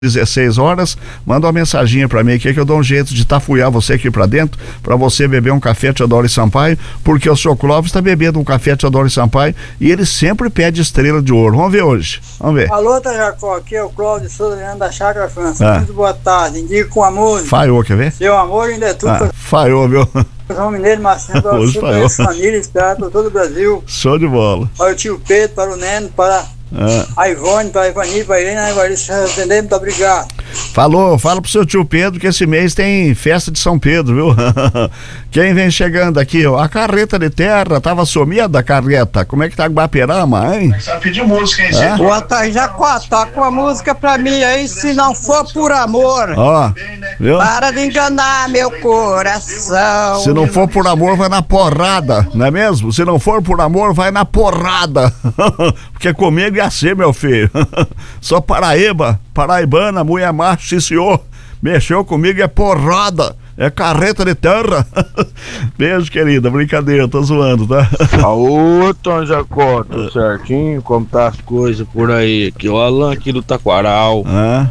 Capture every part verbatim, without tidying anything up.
dezesseis horas, manda uma mensaginha pra mim aqui que eu dou um jeito de tafuiar você aqui pra dentro, pra você beber um café Teodoro e Sampaio, porque o senhor Clóvis tá bebendo um café Teodoro e Sampaio e ele sempre pede estrela de ouro. Vamos ver hoje, vamos ver. Alô, tá Jacó, aqui é o Clóvis Souza, Leandro da Chácara França. Ah. Muito boa tarde, indico com a música. Falhou, quer ver? Seu amor ainda é tudo. Ah, falhou, viu? João Mineiro, Marcelo, Hoje falhou. família, esperado por todo o Brasil. Show de bola. Para o tio Pedro, para o Neno, para Ah. a Ivone, para a Ivani, para a Helena, a Ivarista, atender, muito obrigado. Falou, fala pro seu tio Pedro que esse mês tem festa de São Pedro, viu? Quem vem chegando aqui, ó, a carreta de terra, tava sumida a carreta, como é que tá Guaperama, hein? Você pediu música, hein, É? Boa tarde, Jacó, toca uma música pra mim aí, se não for por amor. Ó, viu? Para de enganar meu coração. Se não for por amor, vai na porrada, não é mesmo? Se não for por amor, vai na porrada. Porque comigo é assim, meu filho. Sou paraíba, paraibana, mulher macho, sim, senhor. Mexeu comigo é porrada, é carreta de terra. Beijo, querida, brincadeira, tô zoando, tá? Aô, Tom Jacó, tudo certinho? Como tá as coisas por aí? Aqui o Alan aqui do Taquaral. Ah.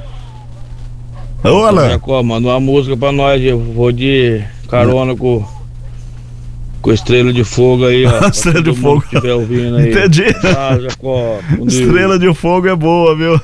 Ô, Tom Alan. Jacó, manda uma música pra nós, eu vou de carona com, com Estrela de Fogo aí, ó. Estrela de Fogo. Se tiver ouvindo aí. Entendi. Ah, Jacó. Estrela de Fogo é boa, viu?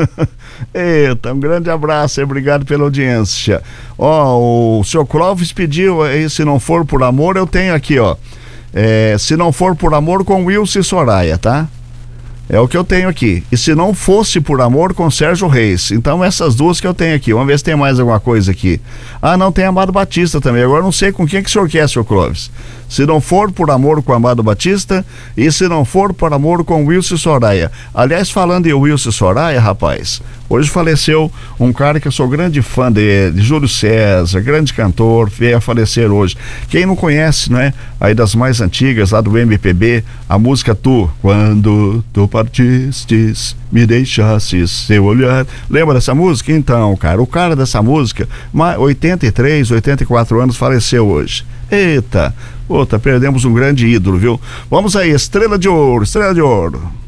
Eita, um grande abraço e obrigado pela audiência. Ó, o senhor Clóvis pediu aí, se não for por amor, eu tenho aqui, ó. É, se não for por amor, com Wilson e Soraya, tá? É o que eu tenho aqui. E se não fosse por amor, com Sérgio Reis. Então essas duas que eu tenho aqui. Vamos ver se tem mais alguma coisa aqui. Ah, não, tem Amado Batista também. Agora não sei com quem que o senhor quer, senhor Clóvis. Se não for por amor com Amado Batista, e se não for por amor com Wilson e Soraya. Aliás, falando em Wilson e Soraya, rapaz, hoje faleceu um cara que eu sou grande fã dele, Júlio César, grande cantor, veio a falecer hoje. Quem não conhece, né? Aí das mais antigas, lá do M P B, a música Tu, quando tu partistes, me deixastes seu olhar. Lembra dessa música? Então, cara, o cara dessa música, oitenta e três, oitenta e quatro anos, faleceu hoje. Eita, puta, perdemos um grande ídolo, viu? Vamos aí, Estrela de Ouro, Estrela de Ouro.